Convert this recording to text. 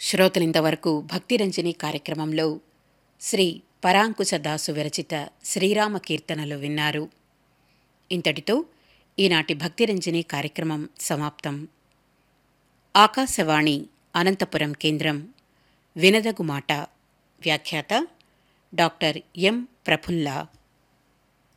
శ్రోతలింతవరకు భక్తిరంజని కార్యక్రమంలో శ్రీ పరాంకుశదాసు విరచిత శ్రీరామ కీర్తనలు విన్నారు. ఇంతటితో ఈనాటి భక్తిరంజని కార్యక్రమం సమాప్తం. ఆకాశవాణి అనంతపురం కేంద్రం. వినదగు మాట. వ్యాఖ్యాత డాక్టర్ ఎం. ప్రఫుల్ల.